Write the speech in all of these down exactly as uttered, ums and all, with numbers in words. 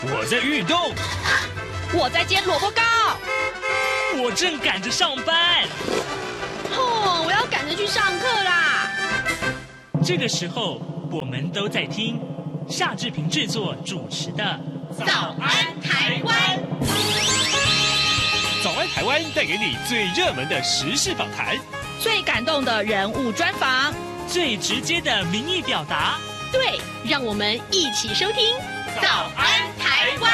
我在运动， 我在煎萝卜糕， 我正赶着上班。 哦，我要赶着去上课啦。 这个时候，我们都在听夏志平制作主持的《 早安台湾》。 早安台湾带给你最热门的时事访谈， 最感动的人物专访， 最直接的民意表达。 对，让我们一起收听《早安台湾》。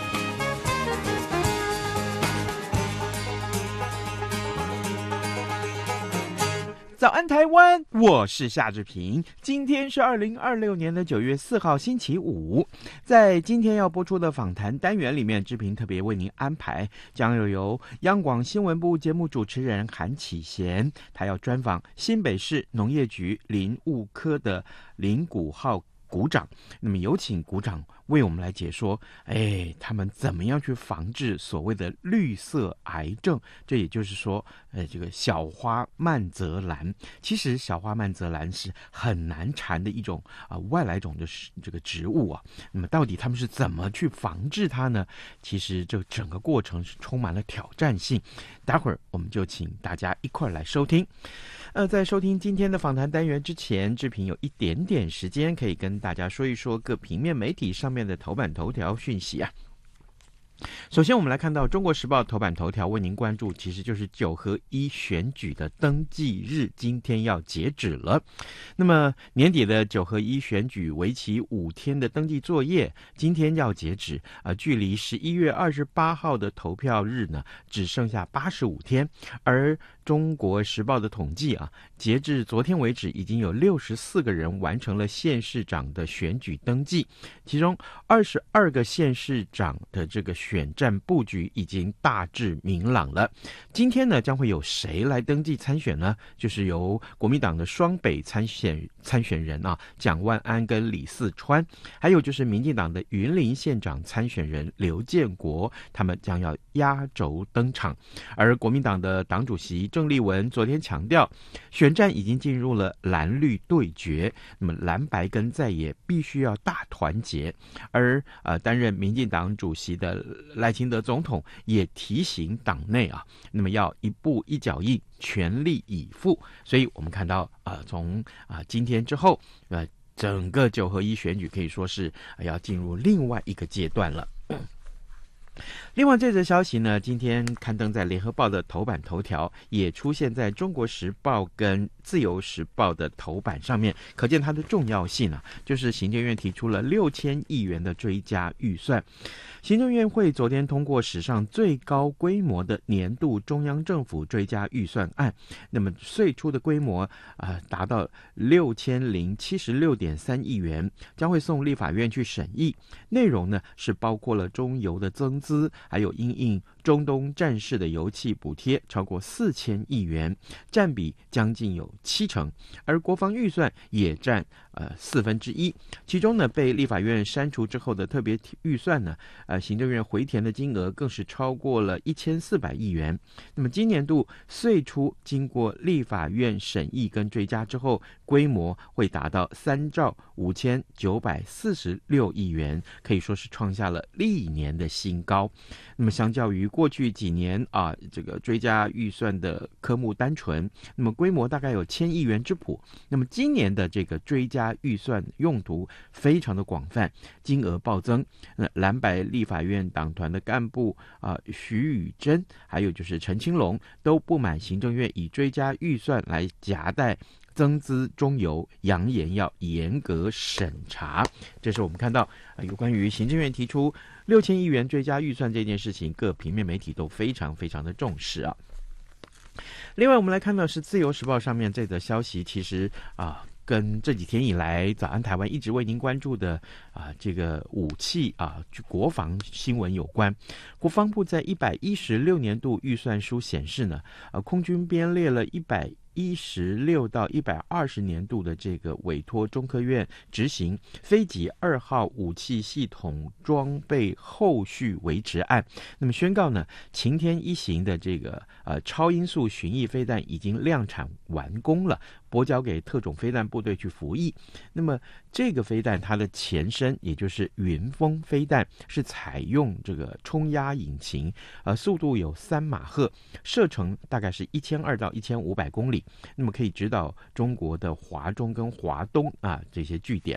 早安台湾，我是夏志平。今天是二零二六年的九月四号，星期五。在今天要播出的访谈单元里面，志平特别为您安排，将有由央广新闻部节目主持人韩启贤，他要专访新北市农业局林务科的林谷浩股长。那么有请股长为我们来解说，哎，他们怎么样去防治所谓的绿色癌症？这也就是说，呃，这个小花曼泽兰，其实小花曼泽兰是很难缠的一种啊、呃、外来种的这个植物啊。那么到底他们是怎么去防治它呢？其实这整个过程是充满了挑战性。待会儿我们就请大家一块来收听。呃，在收听今天的访谈单元之前，志平有一点点时间可以跟大家说一说各平面媒体上面的头版头条讯息啊。首先我们来看到中国时报头版头条为您关注，其实就是九合一选举的登记日今天要截止了。那么年底的九合一选举为期五天的登记作业今天要截止，呃，距离十一月二十八号的投票日呢只剩下八十五天。而中国时报的统计啊，截至昨天为止已经有六十四个人完成了县市长的选举登记，其中二十二个县市长的这个选战布局已经大致明朗了。今天呢，将会有谁来登记参选呢？就是由国民党的双北参选参选人啊，蒋万安跟李四川，还有就是民进党的云林县长参选人刘建国，他们将要压轴登场。而国民党的党主席郑丽文昨天强调，选战已经进入了蓝绿对决，那么蓝白跟在野必须要大团结。而呃，担任民进党主席的赖清德总统也提醒党内啊，那么要一步一脚印，全力以赴。所以我们看到呃，从啊、呃、今天之后，呃，整个九合一选举可以说是、呃、要进入另外一个阶段了。另外这则消息呢，今天刊登在联合报的头版头条，也出现在中国时报跟自由时报的头版上面，可见它的重要性啊。就是行政院提出了六千亿元的追加预算，行政院会昨天通过史上最高规模的年度中央政府追加预算案，那么岁出的规模啊、呃、达到六千零七十六点三亿元，将会送立法院去审议。内容呢是包括了中油的增资，还有因应中东战事的油气补贴超过四千亿元，占比将近有七成，而国防预算也占呃四分之一。其中呢，被立法院删除之后的特别预算呢，呃，行政院回填的金额更是超过了一千四百亿元。那么今年度岁出经过立法院审议跟追加之后，规模会达到三兆五千九百四十六亿元，可以说是创下了历年的新高。那么相较于过去几年啊，这个追加预算的科目单纯，那么规模大概有千亿元之谱。那么今年的这个追加预算用途非常的广泛，金额暴增。那蓝白立法院党团的干部啊，徐宇珍，还有就是陈清龙，都不满行政院以追加预算来夹带增资中油，扬言要严格审查。这是我们看到、呃、有关于行政院提出六千亿元追加预算这件事情，各平面媒体都非常非常的重视啊。另外我们来看到是自由时报上面这则消息，其实啊跟这几天以来早安台湾一直为您关注的啊这个武器啊国防新闻有关。国防部在一百一十六年度预算书显示呢，呃空军编列了一百一十六到一百二十年度的这个委托中科院执行飞级二号武器系统装备后续维持案，那么宣告呢，擎天一型的这个呃超音速巡弋飞弹已经量产完工了，拨交给特种飞弹部队去服役。那么这个飞弹它的前身也就是云峰飞弹是采用这个冲压引擎，呃，速度有三马赫，射程大概是一千二到一千五百公里，那么可以指导中国的华中跟华东啊这些据点。